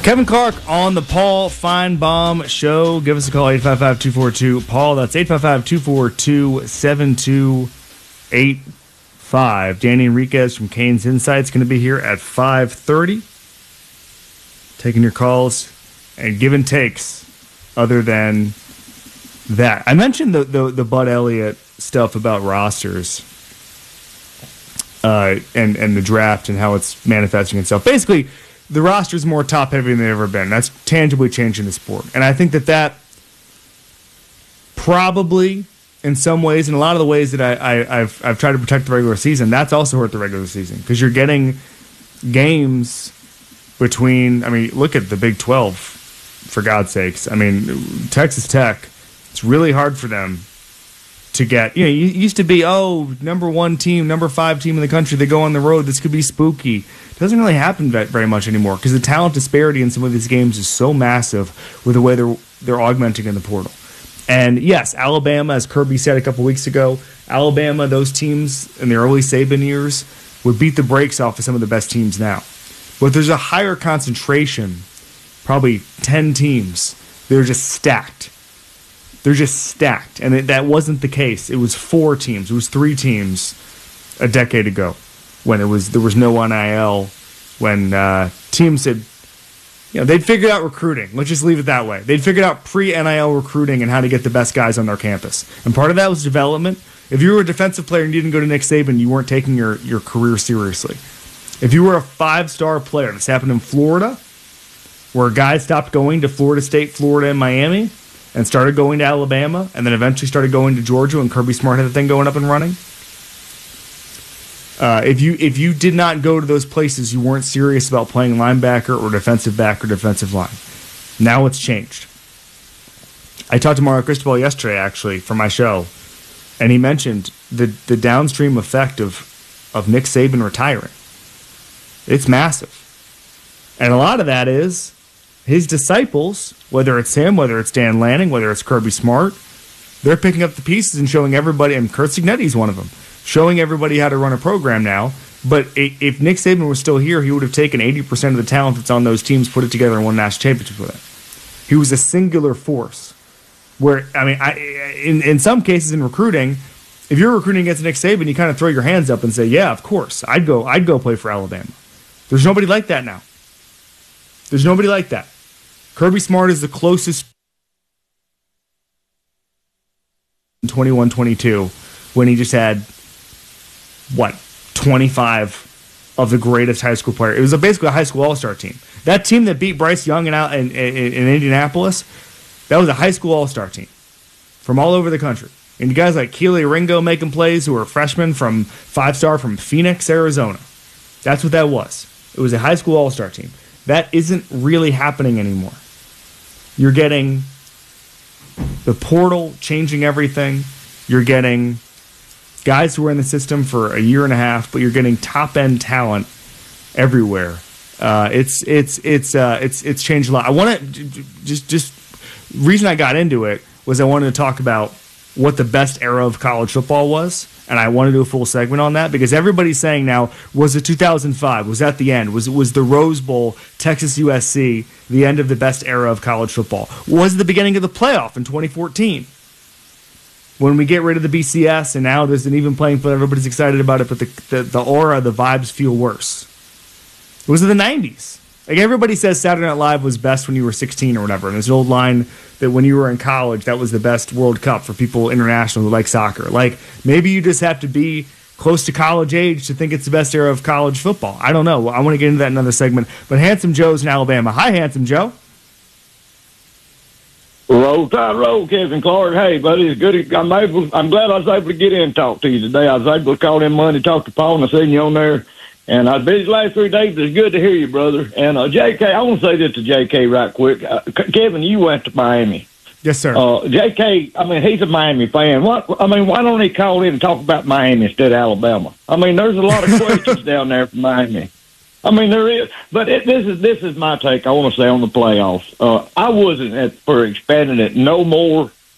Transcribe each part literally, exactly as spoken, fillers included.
Kevin Clark on the Paul Feinbaum Show. Give us a call, eight five five, two four two, Paul. That's eight five five, two four two, seven two eight five. Danny Enriquez from Canes Insights going to be here at five thirty. Taking your calls and give and takes other than that. I mentioned the, the, the Bud Elliott stuff about rosters uh, and, and the draft and how it's manifesting itself. Basically, the roster is more top-heavy than they've ever been. That's tangibly changing the sport. And I think that that probably, in some ways, in a lot of the ways that I, I, I've, I've tried to protect the regular season, that's also hurt the regular season. Because you're getting games between, I mean, look at the Big twelve, for God's sakes. I mean, Texas Tech, it's really hard for them to get, you know, you used to be, oh, number one team, number five team in the country, they go on the road, this could be spooky. It doesn't really happen very much anymore because the talent disparity in some of these games is so massive with the way they're they're augmenting in the portal. And yes, Alabama, as Kirby said a couple weeks ago, Alabama, those teams in the early Saban years would beat the brakes off of some of the best teams now. But there's a higher concentration, probably ten teams. They're just stacked. They're just stacked. And it, that wasn't the case. It was four teams. It was three teams a decade ago when it was there was no N I L, when uh, teams had, you know, they'd figured out recruiting. Let's just leave it that way. They'd figured out pre-N I L recruiting and how to get the best guys on their campus. And part of that was development. If you were a defensive player and you didn't go to Nick Saban, you weren't taking your, your career seriously. If you were a five-star player, this happened in Florida, where guys stopped going to Florida State, Florida, and Miami, and started going to Alabama, and then eventually started going to Georgia, and Kirby Smart had the thing going up and running. Uh, if you if you did not go to those places, you weren't serious about playing linebacker or defensive back or defensive line. Now it's changed. I talked to Mario Cristobal yesterday, actually, for my show, and he mentioned the, the downstream effect of, of Nick Saban retiring. It's massive. And a lot of that is his disciples, whether it's him, whether it's Dan Lanning, whether it's Kirby Smart, they're picking up the pieces and showing everybody, and Kurt Cignetti's one of them, showing everybody how to run a program now. But if Nick Saban was still here, he would have taken eighty percent of the talent that's on those teams, put it together, and won national championships with it. He was a singular force. Where, I mean, I, in, in some cases in recruiting, if you're recruiting against Nick Saban, you kind of throw your hands up and say, yeah, of course, I'd go, I'd go play for Alabama. There's nobody like that now. There's nobody like that. Kirby Smart is the closest in twenty-one twenty-two when he just had, what, twenty-five of the greatest high school player. It was a, basically a high school all-star team. That team that beat Bryce Young in, in, in, in Indianapolis, that was a high school all-star team from all over the country. And guys like Keely Ringo making plays who were freshmen from five-star from Phoenix, Arizona. That's what that was. It was a high school all-star team. That isn't really happening anymore. You're getting the portal changing everything. You're getting guys who are in the system for a year and a half, but you're getting top-end talent everywhere. Uh, it's it's it's uh, it's it's changed a lot. I want to just just reason I got into it was I wanted to talk about what the best era of college football was, and I want to do a full segment on that because everybody's saying now, was it two thousand five? Was that the end? Was was the Rose Bowl, Texas U S C, the end of the best era of college football? Was it the beginning of the playoff in twenty fourteen? When we get rid of the B C S and now there's an even playing field, everybody's excited about it, but the, the, the aura, the vibes feel worse. Was it the nineties? Like everybody says Saturday Night Live was best when you were sixteen or whatever. And there's an old line that when you were in college, that was the best World Cup for people international who like soccer. Like maybe you just have to be close to college age to think it's the best era of college football. I don't know. I want to get into that in another segment. But Handsome Joe's in Alabama. Hi, Handsome Joe. Roll Tide roll, Kevin Clark. Hey, buddy, it's good. I'm able. I'm glad I was able to get in and talk to you today. I was able to call in Monday, talk to Paul, and I seen you on there. And I was busy the last three days, but it's good to hear you, brother. And uh, J K, I want to say this to J K right quick. Uh, Kevin, you went to Miami. Yes, sir. Uh, J K, I mean, he's a Miami fan. What? I mean, why don't he call in and talk about Miami instead of Alabama? I mean, there's a lot of questions down there from Miami. I mean, there is. But it, this is this is my take, I want to say, on the playoffs. Uh, I wasn't at, for expanding it no more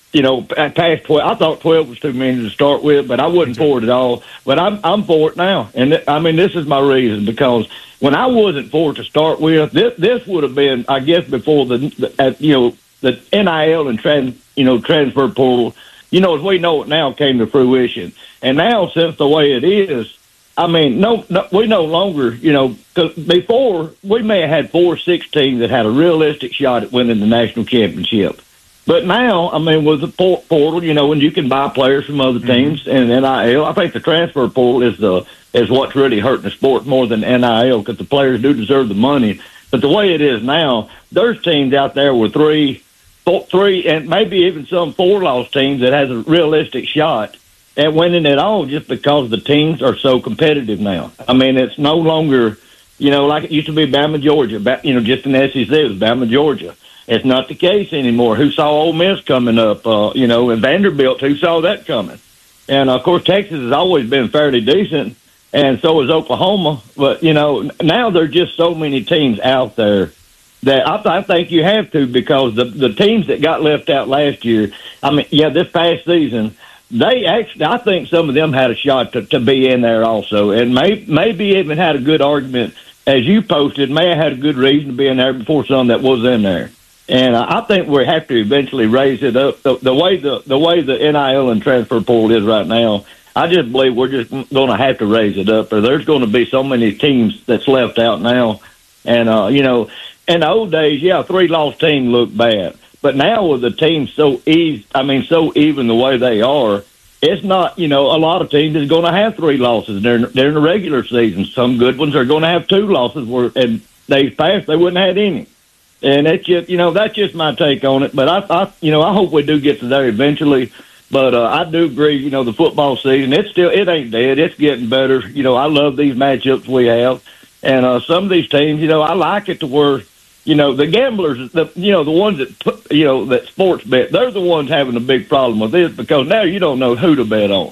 you know, past twelve. I thought twelve was too many to start with, but I wasn't for it at all. But I'm I'm for it now, and th- I mean this is my reason, because when I wasn't for it to start with, this this would have been, I guess, before the, the uh, you know the N I L and trans you know transfer portal, you know, as we know it now, came to fruition. And now, since the way it is, I mean, no, no we no longer, you know, because before we may have had four, six teams that had a realistic shot at winning the national championship. But now, I mean, with the portal, you know, and you can buy players from other teams mm-hmm. and N I L, I think the transfer portal is the is what's really hurting the sport more than N I L, because the players do deserve the money. But the way it is now, there's teams out there with three, four, three, and maybe even some four-loss teams that has a realistic shot at winning it all, just because the teams are so competitive now. I mean, it's no longer, you know, like it used to be Bama, Georgia. You know, just in the S E C, it was Bama, Georgia. It's not the case anymore. Who saw Ole Miss coming up, uh, you know, and Vanderbilt, who saw that coming? And, of course, Texas has always been fairly decent, and so is Oklahoma. But, you know, now there are just so many teams out there that I, th- I think you have to, because the, the teams that got left out last year, I mean, yeah, this past season, they actually, I think some of them had a shot to, to be in there also, and may, maybe even had a good argument, as you posted, may have had a good reason to be in there before some that was in there. And I think we have to eventually raise it up. The, the way the the way the N I L and transfer portal is right now, I just believe we're just going to have to raise it up. Or there's going to be so many teams that's left out now. And, uh, you know, in the old days, yeah, three-loss team looked bad. But now with the teams so easy, I mean, so even the way they are, it's not, you know, a lot of teams is going to have three losses during, during the regular season. Some good ones are going to have two losses, where in days past they wouldn't have had any. And it's just, you know, that's just my take on it. But I, I you know, I hope we do get to there eventually. But uh, I do agree, you know, the football season, it's still, it ain't dead. It's getting better. You know, I love these matchups we have. And uh, some of these teams, you know, I like it to where, you know, the gamblers, the you know, the ones that, put, you know, that sports bet, they're the ones having a big problem with this, because now you don't know who to bet on.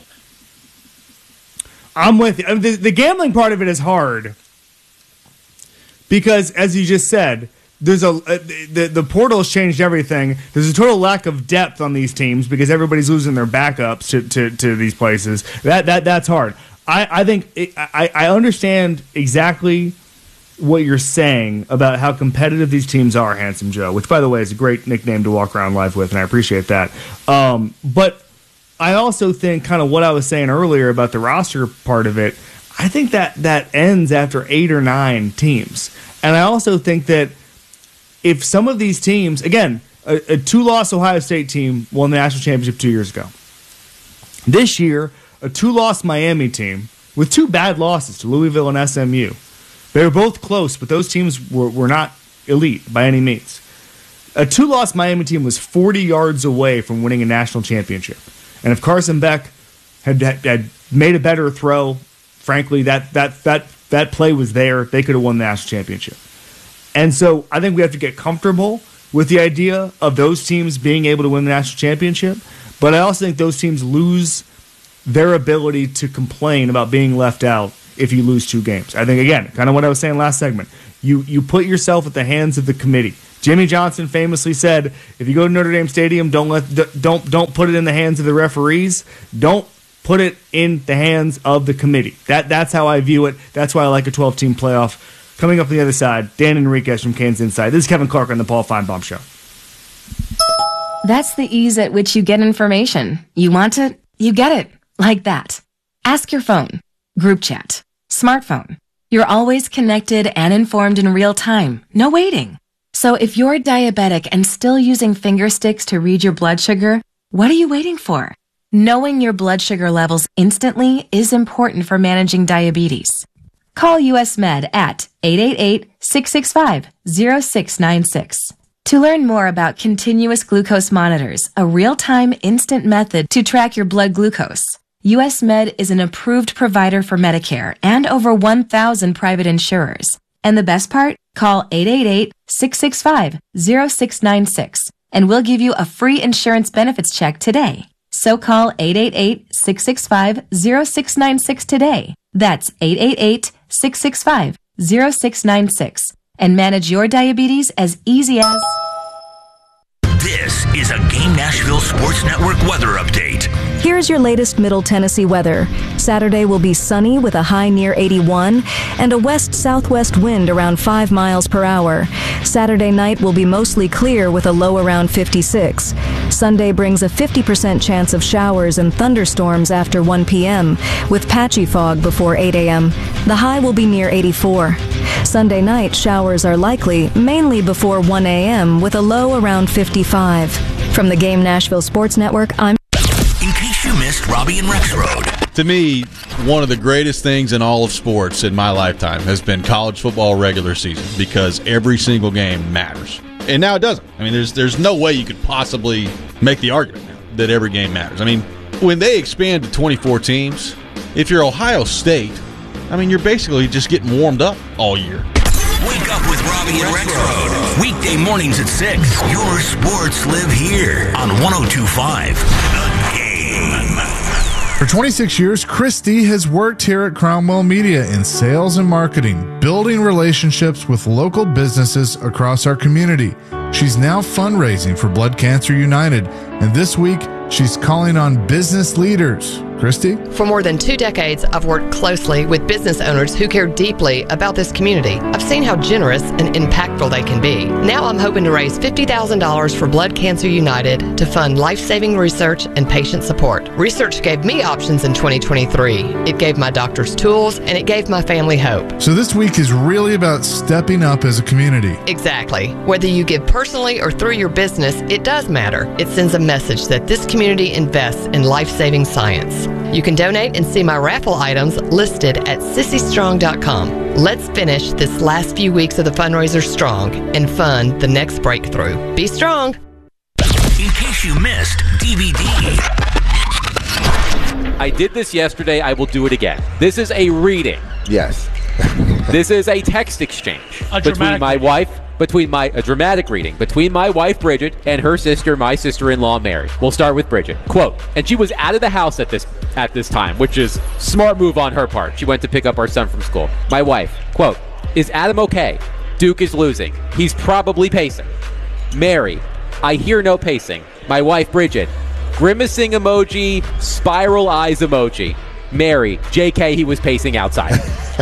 I'm with you. I mean, the, the gambling part of it is hard because, as you just said, There's a uh, the the portal has changed everything. There's a total lack of depth on these teams because everybody's losing their backups to, to, to these places. That that that's hard. I I think it, I I understand exactly what you're saying about how competitive these teams are, Handsome Joe. Which, by the way, is a great nickname to walk around live with, and I appreciate that. Um, but I also think kind of what I was saying earlier about the roster part of it. I think that that ends after eight or nine teams, and I also think that if some of these teams, again, a, a two-loss Ohio State team won the national championship two years ago. This year, a two-loss Miami team with two bad losses to Louisville and S M U. They were both close, but those teams were, were not elite by any means. A two-loss Miami team was forty yards away from winning a national championship. And if Carson Beck had, had, had made a better throw, frankly, that, that, that, that play was there. They could have won the national championship. And so I think we have to get comfortable with the idea of those teams being able to win the national championship. But I also think those teams lose their ability to complain about being left out if you lose two games. I think, again, kind of what I was saying last segment, you you put yourself at the hands of the committee. Jimmy Johnson famously said, if you go to Notre Dame Stadium, don't let don't don't put it in the hands of the referees. Don't put it in the hands of the committee. That That's how I view it. That's why I like a twelve-team playoff. Coming up on the other side, Dan Enriquez from Canes Inside. This is Kevin Clark on the Paul Feinbaum Show. That's the ease at which you get information. You want it, you get it. Like that. Ask your phone. Group chat. Smartphone. You're always connected and informed in real time. No waiting. So if you're diabetic and still using finger sticks to read your blood sugar, what are you waiting for? Knowing your blood sugar levels instantly is important for managing diabetes. Call U S Med at eight eight eight, six six five, zero six nine six. To learn more about continuous glucose monitors, a real-time instant method to track your blood glucose, U S Med is an approved provider for Medicare and over one thousand private insurers. And the best part? Call eight eight eight, six six five, zero six nine six and we'll give you a free insurance benefits check today. So call eight eight eight, six six five, zero six nine six today. That's eight eight eight, six six five, zero six nine six and manage your diabetes as easy as... This is a Game Nashville Sports Network weather update. Here's your latest Middle Tennessee weather. Saturday will be sunny with a high near eighty-one and a west-southwest wind around five miles per hour. Saturday night will be mostly clear with a low around fifty-six. Sunday brings a fifty percent chance of showers and thunderstorms after one p.m. with patchy fog before eight a.m. The high will be near eighty-four. Sunday night, showers are likely, mainly before one a.m. with a low around fifty-five. From the Game Nashville Sports Network, I'm... In case you missed Robbie and Rex Road. To me, one of the greatest things in all of sports in my lifetime has been college football regular season, because every single game matters. And now it doesn't. I mean, there's there's no way you could possibly make the argument that every game matters. I mean, when they expand to twenty-four teams, if you're Ohio State, I mean, you're basically just getting warmed up all year. Wake up with Robbie and Rex Road. Weekday mornings at six. Your sports live here on one oh two point five. The Game. For twenty-six years, Christy has worked here at Cromwell Media in sales and marketing, building relationships with local businesses across our community. She's now fundraising for Blood Cancer United, and this week, she's calling on business leaders. Christy? For more than two decades, I've worked closely with business owners who care deeply about this community. I've seen how generous and impactful they can be. Now I'm hoping to raise fifty thousand dollars for Blood Cancer United to fund life-saving research and patient support. Research gave me options in twenty twenty-three. It gave my doctors tools, and it gave my family hope. So this week is really about stepping up as a community. Exactly. Whether you give personally or through your business, it does matter. It sends a message that this community invests in life-saving science. You can donate and see my raffle items listed at sissy strong dot com. Let's finish this last few weeks of the fundraiser strong and fund the next breakthrough. Be strong. In case you missed D V D. I did this yesterday. I will do it again. This is a reading. Yes. This is a text exchange A between my wife, between my a dramatic reading between my wife Bridget and her sister, my sister-in-law Mary. We'll start with Bridget. Quote: "And she was out of the house at this at this time," which is smart move on her part. She went to pick up our son from school. My wife. Quote: "Is Adam okay? Duke is losing. He's probably pacing." Mary: "I hear no pacing." My wife Bridget. Grimacing emoji, spiral eyes emoji. Mary: "J K, he was pacing outside."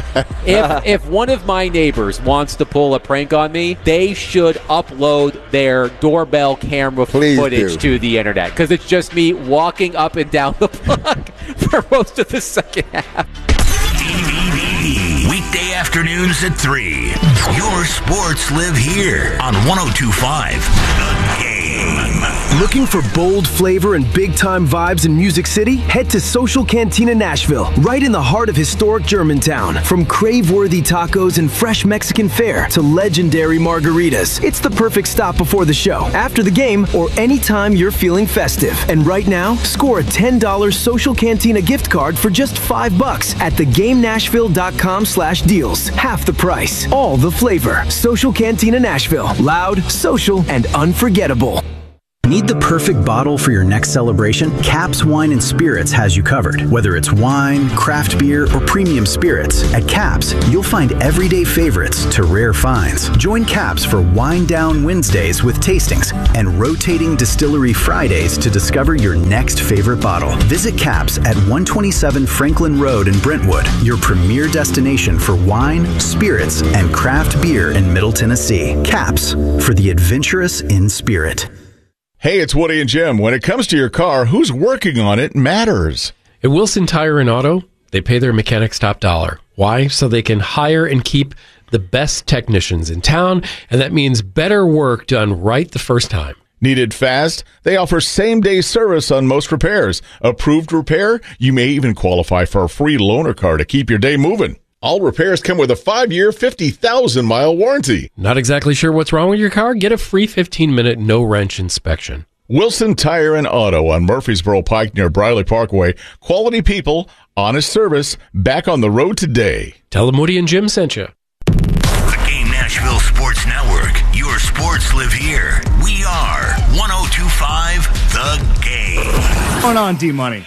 if if one of my neighbors wants to pull a prank on me, they should upload their doorbell camera Please footage do. to the internet, because it's just me walking up and down the block for most of the second half. D V D. Weekday afternoons at three. Your sports live here on one oh two point five. The Game. Looking for bold flavor and big-time vibes in Music City? Head to Social Cantina Nashville, right in the heart of historic Germantown. From crave-worthy tacos and fresh Mexican fare to legendary margaritas, it's the perfect stop before the show, after the game, or anytime you're feeling festive. And right now, score a ten dollars Social Cantina gift card for just five bucks at the game nashville dot com slash deals. Half the price, all the flavor. Social Cantina Nashville, loud, social, and unforgettable. Need the perfect bottle for your next celebration? Caps Wine and Spirits has you covered. Whether it's wine, craft beer, or premium spirits, at Caps, you'll find everyday favorites to rare finds. Join Caps for Wine Down Wednesdays with tastings and rotating Distillery Fridays to discover your next favorite bottle. Visit Caps at one twenty-seven Franklin Road in Brentwood, your premier destination for wine, spirits, and craft beer in Middle Tennessee. Caps, for the adventurous in spirit. Hey, it's Woody and Jim. When it comes to your car, who's working on it matters. At Wilson Tire and Auto, they pay their mechanics top dollar. Why? So they can hire and keep the best technicians in town, and that means better work done right the first time. Needed fast? They offer same-day service on most repairs. Approved repair? You may even qualify for a free loaner car to keep your day moving. All repairs come with a five-year, fifty thousand mile warranty. Not exactly sure what's wrong with your car? Get a free fifteen minute no-wrench inspection. Wilson Tire and Auto on Murfreesboro Pike near Briley Parkway. Quality people, honest service, back on the road today. Tell them Woody and Jim sent you. The Game Nashville Sports Network. Your sports live here. We are one oh two point five The Game. What's going on, D-Money?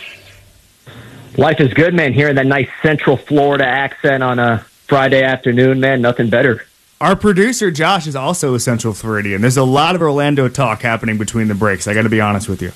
Life is good, man. Hearing that nice Central Florida accent on a Friday afternoon, man. Nothing better. Our producer, Josh, is also a Central Floridian. There's a lot of Orlando talk happening between the breaks. I got to be honest with you.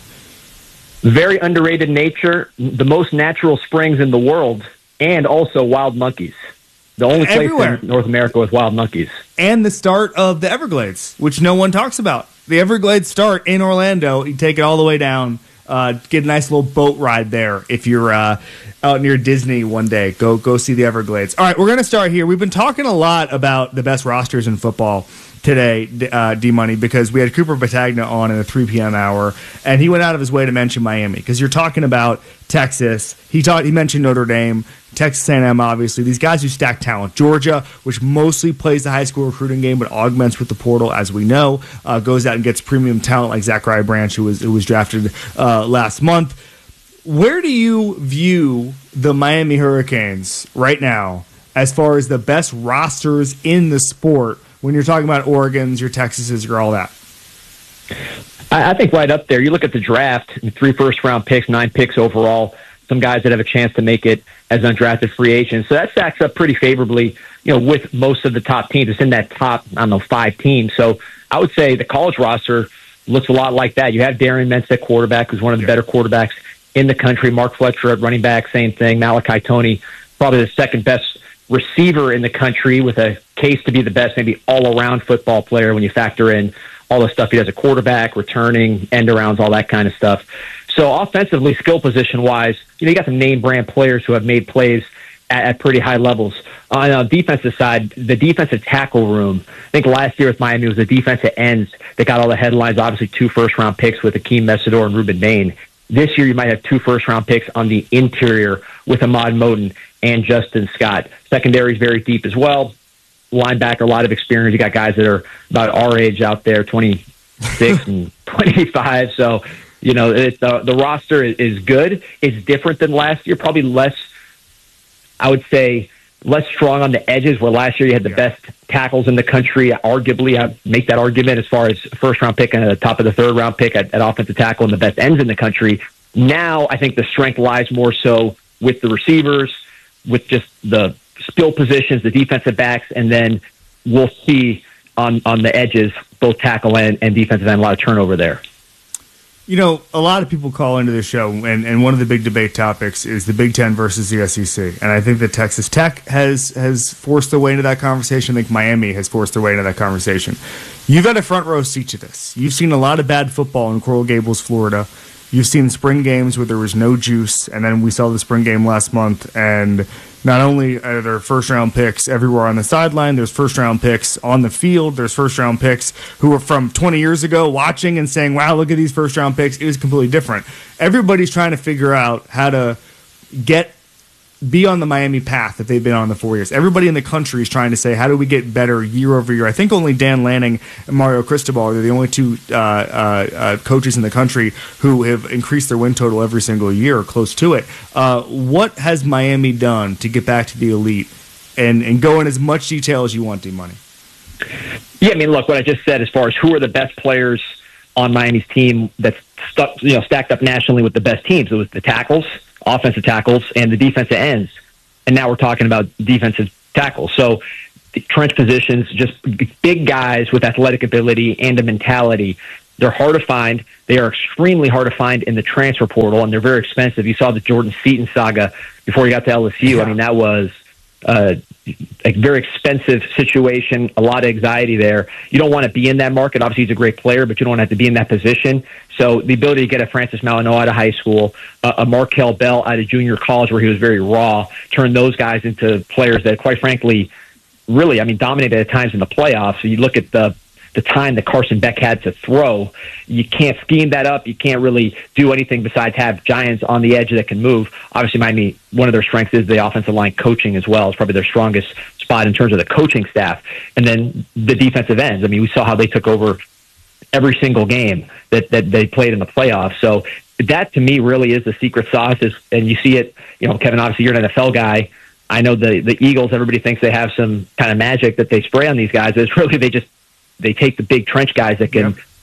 Very underrated nature, the most natural springs in the world, and also wild monkeys. The only place Everywhere. in North America with wild monkeys. And the start of the Everglades, which no one talks about. The Everglades start in Orlando. You take it all the way down. Uh, get a nice little boat ride there if you're uh, out near Disney one day. Go go see the Everglades. All right, we're going to start here. We've been talking a lot about the best rosters in football today, uh, D-Money, because we had Cooper Battagna on in the three p.m. hour, and he went out of his way to mention Miami, because you're talking about Texas. He talked. He mentioned Notre Dame, Texas A and M, obviously. These guys who stack talent. Georgia, which mostly plays the high school recruiting game, but augments with the portal, as we know, uh, goes out and gets premium talent like Zachariah Branch, who was, who was drafted uh, last month. Where do you view the Miami Hurricanes right now as far as the best rosters in the sport when you're talking about Oregons, your Texases, your all that? I, I think right up there. You look at the draft, three first-round picks, nine picks overall, some guys that have a chance to make it as undrafted free agents. So that stacks up pretty favorably, you know, with most of the top teams. It's in that top, I don't know, five teams. So I would say the college roster looks a lot like that. You have Darian Mentz at quarterback, who's one of the better quarterbacks in the country. Mark Fletcher at running back, same thing. Malachi Toney, probably the second best receiver in the country, with a case to be the best, maybe all-around football player when you factor in all the stuff he does at quarterback, returning, end-arounds, all that kind of stuff. So offensively, skill position-wise, you know, you got some name-brand players who have made plays at, at pretty high levels. On the defensive side, the defensive tackle room, I think last year with Miami, it was the defensive ends that got all the headlines, obviously two first-round picks with Akeem Mesidor and Ruben Bain. This year, you might have two first-round picks on the interior with Ahmad Moten and Justin Scott. Secondary is very deep as well. Linebacker, a lot of experience. You got guys that are about our age out there, twenty-six and twenty-five. So, you know, it's, uh, the roster is, is good. It's different than last year. Probably less, I would say, less strong on the edges, where last year you had the yeah. best tackles in the country. Arguably, I make that argument as far as first-round pick and the top of the third-round pick at, at offensive tackle and the best ends in the country. Now, I think the strength lies more so with the receivers, with just the skill positions, the defensive backs, and then we'll see on, on the edges, both tackle and, and defensive end, a lot of turnover there. You know, a lot of people call into the show, and, and one of the big debate topics is the Big Ten versus the S E C. And I think that Texas Tech has has forced their way into that conversation. I think Miami has forced their way into that conversation. You've had a front row seat to this. You've seen a lot of bad football in Coral Gables, Florida. You've seen spring games where there was no juice, and then we saw the spring game last month, and not only are there first-round picks everywhere on the sideline, there's first-round picks on the field, there's first-round picks who were from twenty years ago watching and saying, wow, look at these first-round picks. It was completely different. Everybody's trying to figure out how to get be on the Miami path that they've been on the four years. Everybody in the country is trying to say, how do we get better year over year? I think only Dan Lanning and Mario Cristobal are the only two uh, uh, uh, coaches in the country who have increased their win total every single year or close to it. Uh, what has Miami done to get back to the elite? And, and go in as much detail as you want, D-Money. Yeah, I mean, look, what I just said as far as who are the best players on Miami's team that's stuck, you know, stacked up nationally with the best teams. It was the tackles, offensive tackles, and the defensive ends. And now we're talking about defensive tackles. So the trench positions, just big guys with athletic ability and a mentality. They're hard to find. They are extremely hard to find in the transfer portal, and they're very expensive. You saw the Jordan Seaton saga before he got to L S U. Yeah. I mean, that was uh, a very expensive situation, a lot of anxiety there. You don't want to be in that market. Obviously, he's a great player, but you don't have to be in that position. So the ability to get a Francis Malinois out of high school, uh, a Markel Bell out of junior college where he was very raw, turn those guys into players that, quite frankly, really, I mean, dominated at times in the playoffs. So you look at the the time that Carson Beck had to throw, you can't scheme that up. You can't really do anything besides have giants on the edge that can move. Obviously, Miami, one of their strengths is the offensive line coaching as well. It's probably their strongest spot in terms of the coaching staff. And then the defensive ends. I mean, we saw how they took over every single game that, that they played in the playoffs. So that, to me, really is the secret sauce. Is, and you see it, you know, Kevin, obviously you're an N F L guy. I know the, the Eagles, everybody thinks they have some kind of magic that they spray on these guys. It's really they just they take the big trench guys that can yep.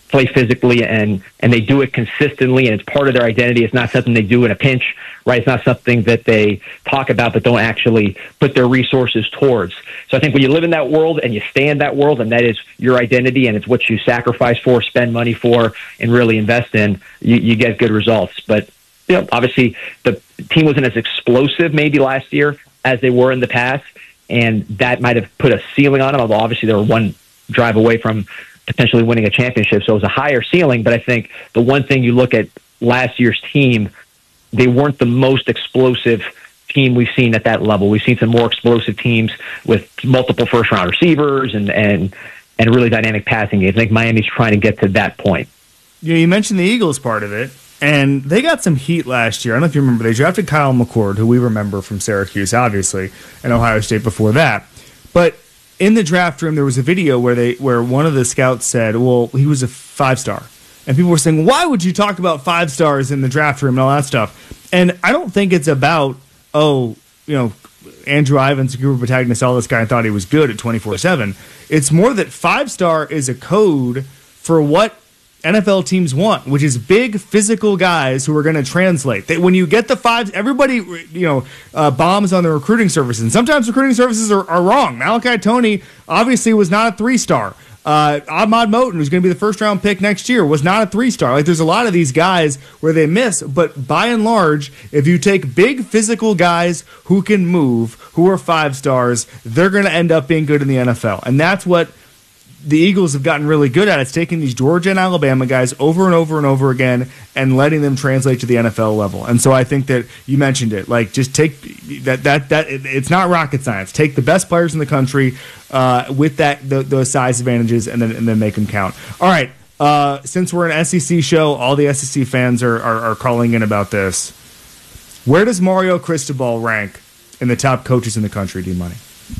play physically, and, and they do it consistently, and it's part of their identity. It's not something they do in a pinch, right? It's not something that they talk about but don't actually put their resources towards. So I think when you live in that world and you stay in that world, and that is your identity, and it's what you sacrifice for, spend money for, and really invest in, you, you get good results. But you know, obviously the team wasn't as explosive maybe last year as they were in the past, and that might have put a ceiling on them, although obviously they were one drive away from potentially winning a championship, so it was a higher ceiling. But I think the one thing you look at last year's team, they weren't the most explosive team we've seen at that level. We've seen some more explosive teams with multiple first-round receivers and, and, and really dynamic passing games. I think Miami's trying to get to that point. Yeah, you mentioned the Eagles part of it, and they got some heat last year. I don't know if you remember. They drafted Kyle McCord, who we remember from Syracuse, obviously, and Ohio State before that. But in the draft room, there was a video where they where one of the scouts said, well, he was a five-star. And people were saying, why would you talk about five stars in the draft room and all that stuff? And I don't think it's about, oh, you know, Andrew Ivins, Cooper Battaglia saw this guy and thought he was good at twenty-four seven. It's more that five-star is a code for what N F L teams want, which is big physical guys who are going to translate. They, when you get the fives, everybody you know uh, bombs on the recruiting services, and sometimes recruiting services are, are wrong. Malachi Toney obviously was not a three-star. Uh, Ahmad Moten, who's going to be the first-round pick next year, was not a three-star. Like, there's a lot of these guys where they miss, but by and large, if you take big physical guys who can move, who are five stars, they're going to end up being good in the N F L, and that's what the Eagles have gotten really good at. It's taking these Georgia and Alabama guys over and over and over again and letting them translate to the N F L level. And so I think that you mentioned it. Like, just take that, that, that it's not rocket science. Take the best players in the country uh, with that, the, those size advantages and then, and then make them count. All right. Uh, since we're an S E C show, all the S E C fans are, are, are calling in about this. Where does Mario Cristobal rank in the top coaches in the country, D-Money?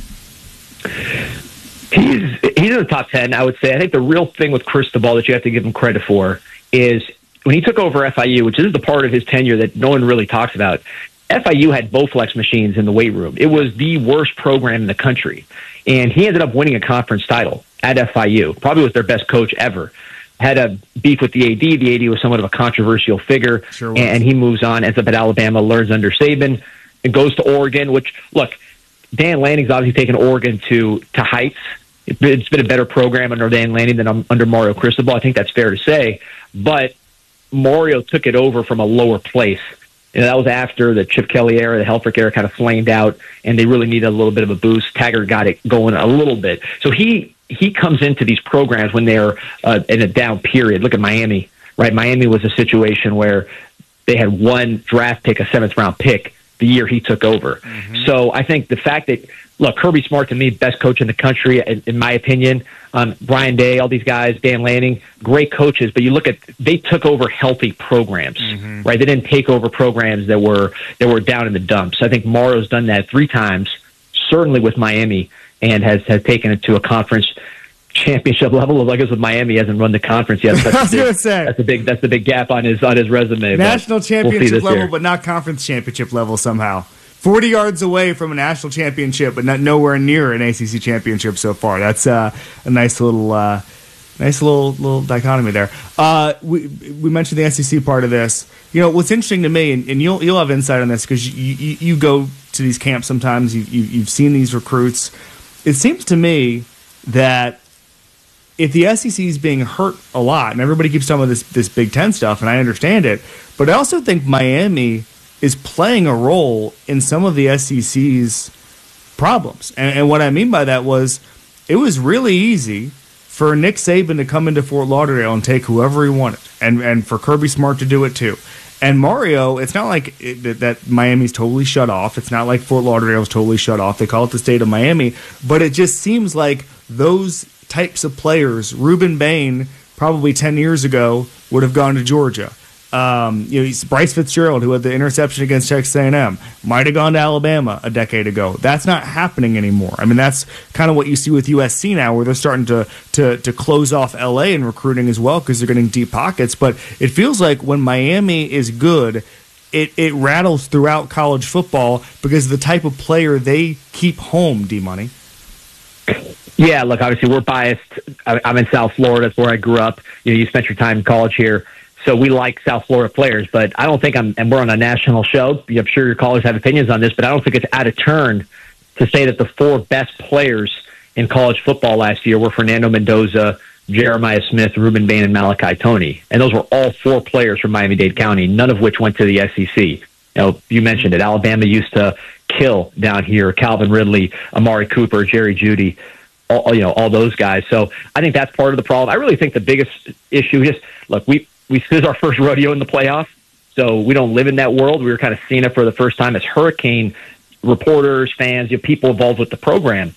He's he's in the top ten, I would say. I think the real thing with Cristobal that you have to give him credit for is when he took over F I U, which is the part of his tenure that no one really talks about. F I U had Bowflex machines in the weight room. It was the worst program in the country. And he ended up winning a conference title at F I U. Probably was their best coach ever. Had a beef with the A D. The A D was somewhat of a controversial figure. Sure was. And he moves on, ends up at Alabama, learns under Saban, and goes to Oregon, which, look, Dan Lanning's obviously taken Oregon to, to heights. It's been a better program under Dan Lanning than under Mario Cristobal. I think that's fair to say. But Mario took it over from a lower place. And that was after the Chip Kelly era, the Helfrich era kind of flamed out, and they really needed a little bit of a boost. Taggart got it going a little bit. So he he comes into these programs when they're uh, in a down period. Look at Miami, right? Miami was a situation where they had one draft pick, a seventh-round pick, the year he took over. Mm-hmm. So I think the fact that, look, Kirby Smart, to me, best coach in the country, in, in my opinion. Um, Brian Day, all these guys, Dan Lanning, great coaches. But you look at, they took over healthy programs, mm-hmm. right? They didn't take over programs that were that were down in the dumps. I think Mario's done that three times, certainly with Miami, and has, has taken it to a conference championship level. Like as with Miami, he hasn't run the conference yet. That's I was going to say that's a big that's the big gap on his on his resume. National championship we'll level, year. but not conference championship level somehow. Forty yards away from a national championship, but not nowhere near an A C C championship so far. That's uh, a nice little, uh, nice little little dichotomy there. Uh, we we mentioned the S E C part of this. You know what's interesting to me, and, and you'll you'll have insight on this because you, you you go to these camps sometimes. You, you you've seen these recruits. It seems to me that if the S E C is being hurt a lot, and everybody keeps talking about this this Big Ten stuff, and I understand it, but I also think Miami is playing a role in some of the S E C's problems. And, and what I mean by that was it was really easy for Nick Saban to come into Fort Lauderdale and take whoever he wanted, and, and for Kirby Smart to do it too. And Mario, it's not like it, that, that Miami's totally shut off. It's not like Fort Lauderdale's totally shut off. They call it the state of Miami. But it just seems like those types of players, Reuben Bain, probably ten years ago, would have gone to Georgia. Um, you know, he's Bryce Fitzgerald, who had the interception against Texas A and M, might have gone to Alabama a decade ago. That's not happening anymore. I mean, that's kind of what you see with U S C now, where they're starting to to, to close off L A in recruiting as well because they're getting deep pockets. But it feels like when Miami is good, it, it rattles throughout college football because of the type of player they keep home, D-Money. Yeah, look, obviously we're biased. I- I'm in South Florida. That's where I grew up. You know, you spent your time in college here. So we like South Florida players, but I don't think I'm, and we're on a national show. I'm sure your callers have opinions on this, but I don't think it's out of turn to say that the four best players in college football last year were Fernando Mendoza, Jeremiah Smith, Ruben Bain, and Malachi Toney. And those were all four players from Miami-Dade County, none of which went to the S E C. You know, you mentioned it. Alabama used to kill down here. Calvin Ridley, Amari Cooper, Jerry Jeudy, all, you know, all those guys. So I think that's part of the problem. I really think the biggest issue is, look, we, we this is our first rodeo in the playoffs, so we don't live in that world. We were kind of seeing it for the first time as Hurricane reporters, fans, you know, people involved with the program.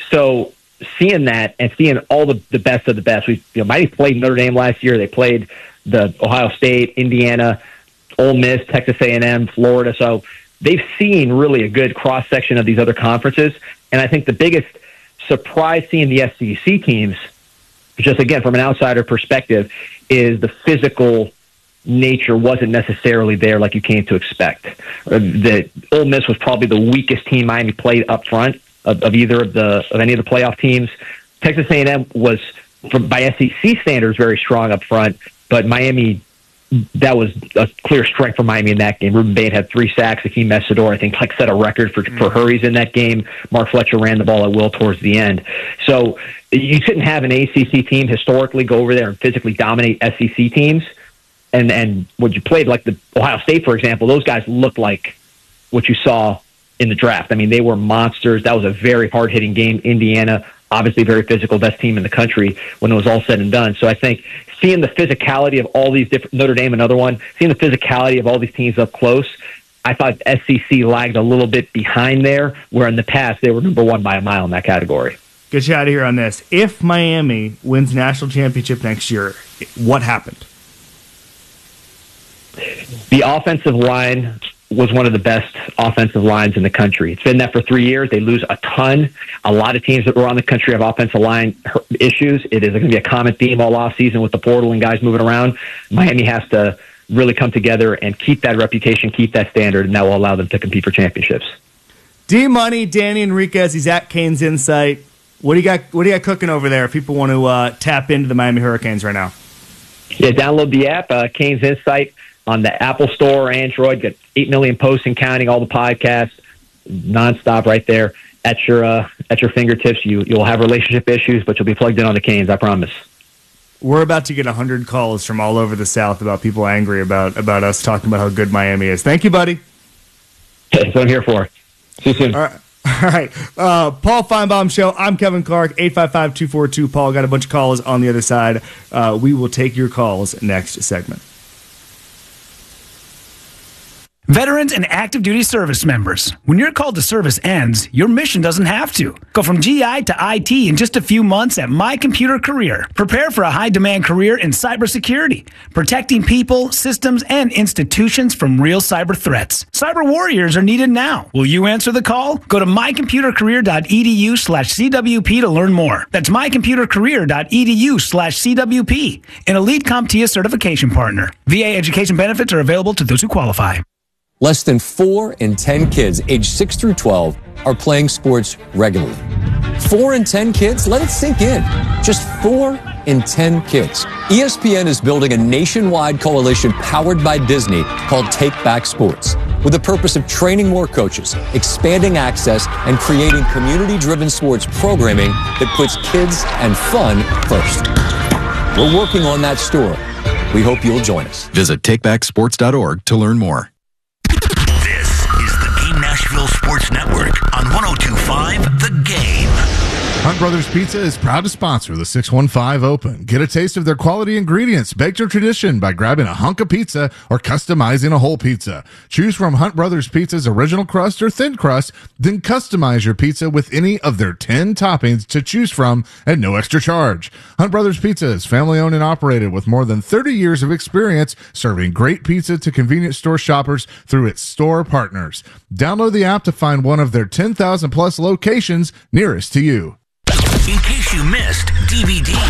So seeing that and seeing all the, the best of the best, we you know, Miami played Notre Dame last year. They played the Ohio State, Indiana, Ole Miss, Texas A and M, Florida. So they've seen really a good cross section of these other conferences. And I think the biggest surprise seeing the S E C teams, just again from an outsider perspective, is the physical nature wasn't necessarily there like you came to expect. Uh, the Ole Miss was probably the weakest team Miami played up front of, of either of the of any of the playoff teams. Texas A and M was, from, by S E C standards, very strong up front, but Miami, that was a clear strength for Miami in that game. Ruben Bain had three sacks. Hakeem Messidor, I think, like set a record for, for hurries in that game. Mark Fletcher ran the ball at will towards the end. So you couldn't have an A C C team historically go over there and physically dominate S E C teams. And and when you played like the Ohio State, for example, those guys looked like what you saw in the draft. I mean, they were monsters. That was a very hard-hitting game. Indiana, obviously very physical, best team in the country when it was all said and done. So I think seeing the physicality of all these different, Notre Dame, another one, seeing the physicality of all these teams up close, I thought S E C lagged a little bit behind there, where in the past they were number one by a mile in that category. Get you out of here on this. If Miami wins national championship next year, what happened? The offensive line was one of the best offensive lines in the country. It's been that for three years. They lose a ton. A lot of teams that were on the country have offensive line issues. It is going to be a common theme all offseason with the portal and guys moving around. Miami has to really come together and keep that reputation, keep that standard, and that will allow them to compete for championships. D-Money, Danny Enriquez, he's at Canes Insight. What do you got What do you got cooking over there if people want to uh, tap into the Miami Hurricanes right now? Yeah, download the app, uh, Canes Insight, on the Apple Store or Android. Get eight million posts and counting, all the podcasts, nonstop right there at your uh, at your fingertips. You, you'll have relationship issues, but you'll be plugged in on the Canes, I promise. We're about to get one hundred calls from all over the South about people angry about, about us talking about how good Miami is. Thank you, buddy. That's what I'm here for. See you soon. All right. All right. Uh, Paul Feinbaum Show. I'm Kevin Clark. eight five five, two four two, Paul. Got a bunch of calls on the other side. Uh, we will take your calls next segment. Veterans and active duty service members, when your call to service ends, your mission doesn't have to. Go from G I to I T in just a few months at My Computer Career. Prepare for a high-demand career in cybersecurity, protecting people, systems, and institutions from real cyber threats. Cyber warriors are needed now. Will you answer the call? Go to mycomputercareer.edu slash CWP to learn more. That's mycomputercareer.edu slash CWP, an elite CompTIA certification partner. V A education benefits are available to those who qualify. Less than four in ten kids aged six through twelve are playing sports regularly. Four in ten kids? Let it sink in. Just four in ten kids. E S P N is building a nationwide coalition powered by Disney called Take Back Sports, with the purpose of training more coaches, expanding access, and creating community-driven sports programming that puts kids and fun first. We're working on that story. We hope you'll join us. Visit take back sports dot org to learn more. Nashville Sports Network on one oh two point five The Game. Hunt Brothers Pizza is proud to sponsor the six one five Open. Get a taste of their quality ingredients, baked to tradition by grabbing a hunk of pizza or customizing a whole pizza. Choose from Hunt Brothers Pizza's original crust or thin crust, then customize your pizza with any of their ten toppings to choose from at no extra charge. Hunt Brothers Pizza is family owned and operated with more than thirty years of experience serving great pizza to convenience store shoppers through its store partners. Download the app to find one of their ten thousand plus locations nearest to you. In case you missed D V D.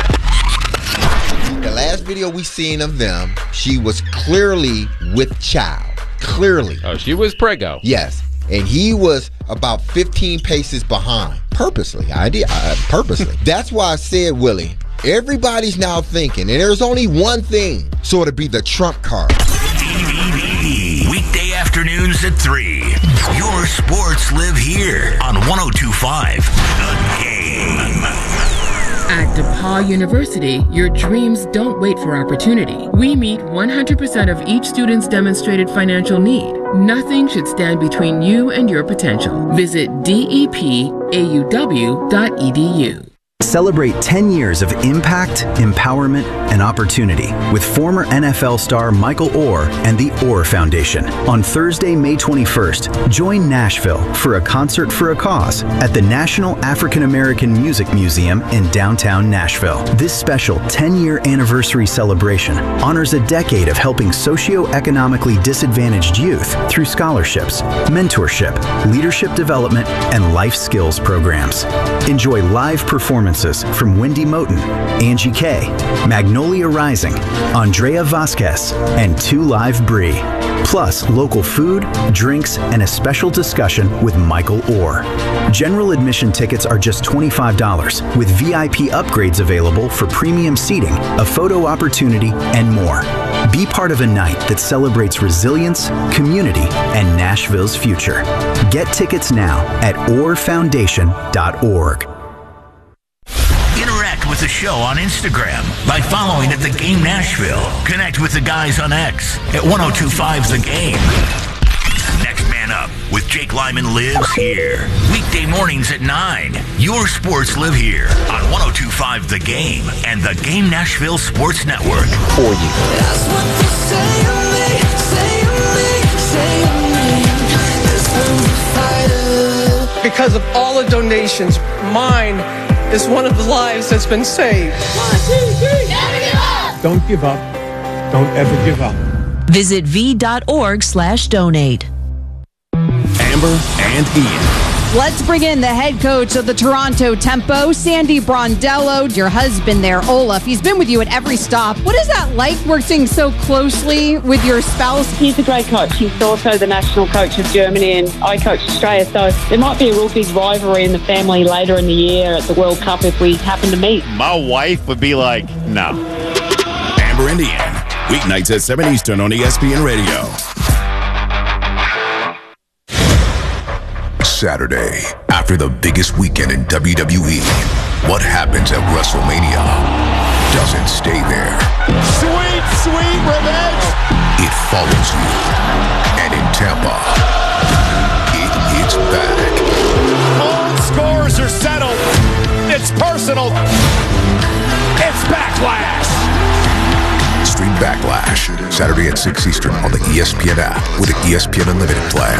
The last video we seen of them, she was clearly with child. Clearly. Oh, she was preggo. Yes. And he was about fifteen paces behind. Purposely. I did. Uh, purposely. That's why I said, Willie, everybody's now thinking, and there's only one thing, so it'll be the trump card. D V D. Weekday afternoons at three. Your sports live here on one oh two point five The Game. At DePaul University, your dreams don't wait for opportunity. We meet one hundred percent of each student's demonstrated financial need. Nothing should stand between you and your potential. Visit D E P A U W dot E D U. Celebrate ten years of impact, empowerment, and opportunity with former N F L star Michael Orr and the Orr Foundation. On Thursday, May twenty-first, join Nashville for a concert for a cause at the National African American Music Museum in downtown Nashville. This special ten-year anniversary celebration honors a decade of helping socioeconomically disadvantaged youth through scholarships, mentorship, leadership development, and life skills programs. Enjoy live performances from Wendy Moten, Angie Kay, Magnolia Rising, Andrea Vasquez, and Two Live Brie. Plus local food, drinks, and a special discussion with Michael Orr. General admission tickets are just twenty-five dollars, with V I P upgrades available for premium seating, a photo opportunity, and more. Be part of a night that celebrates resilience, community, and Nashville's future. Get tickets now at orr foundation dot org. Interact with the show on Instagram by following at The Game Nashville. Connect with the guys on X at one oh two point five The Game. Next Man Up with Jake Lyman lives here. Weekday mornings at nine. Your sports live here on one oh two point five The Game and The Game Nashville Sports Network for you. That's what they say of me, say of me, say of me. This one's a fighter. Because of all the donations, mine is one of the lives that's been saved. One, two, three. Never give up. Don't give up. Don't ever give up. Visit v.org slash donate. Amber and Ian. Let's bring in the head coach of the Toronto Tempo, Sandy Brondello, your husband there, Olaf. He's been with you at every stop. What is that like working so closely with your spouse? He's a great coach. He's also the national coach of Germany, and I coach Australia, so there might be a real big rivalry in the family later in the year at the World Cup if we happen to meet. My wife would be like, no. Amber and Ian, weeknights at seven Eastern on E S P N Radio. Saturday, after the biggest weekend in W W E, what happens at WrestleMania doesn't stay there. Sweet, sweet revenge. It follows you. And in Tampa, it hits back. All scores are settled. It's personal. It's Backlash. Stream Backlash Saturday at six Eastern on the E S P N app with the E S P N Unlimited plan.